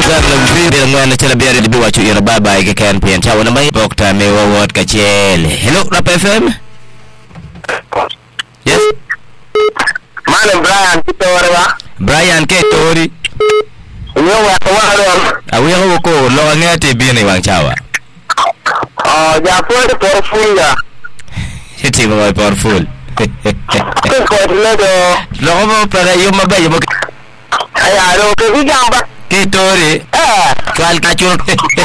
ngwan chala biari bi wachu ira baba ke kan pien chawa na mai Dr. Mewa Ward Kachele. Hello Rap FM. Yes. Malam Brian Kitorwa. Brian Ketori. Nyewa tawaro. Awi ho ko lo ngati bi ni wang chawa. Ja foi powerful ya. Hiti mo powerful. Ko ledo. Lo mo para yo mabe yo. Aya ro ke gamba. Ketori. Kal kachul.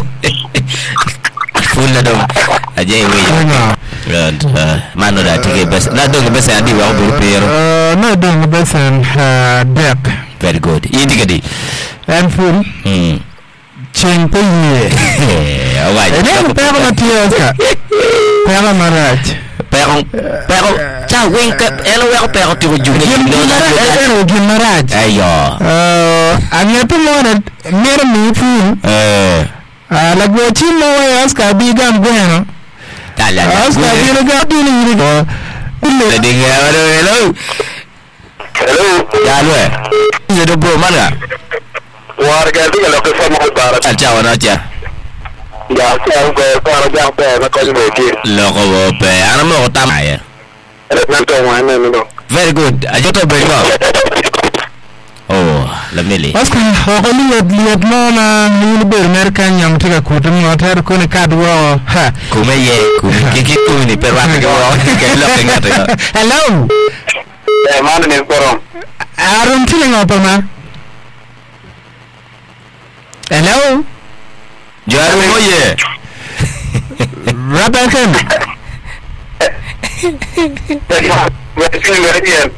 Full na dong. Ajay we. Good. Mano da tike best. Na dong best adi wa buru pero. No dong best and deck. Very good. Indigadi. And full. Cheng pe ye. Awai. Ene pero matioka. Pero maraj. Pero cha wing ka elo wa pero ti juni. Elo gimaraj. Ayo. Anya tu mora mer mi full. La gochimo wa Oscar bigam bueno. Dala. Oscar bigam dini go. Hello. Ya lu. Jadi bro mana? Warga di kalau ke sama barat. Acha wana acha. Ya, saya para jambe na ko ni ki. Loko pe. Ana mo tam ya. Nanto mana no. Very good. Ajoto bengo. Oh, la meli. Oscar lihat mama ni ber merkan nyam tiga kutu ngotar ko ni kadwo. Ha. Kumeye, kiki kuni perwata ko. Kelok ngata. Hello. Mana ni korong. Aron tiling apa ma? Hello. Jaru moye. Rabakan. Mesin meridian.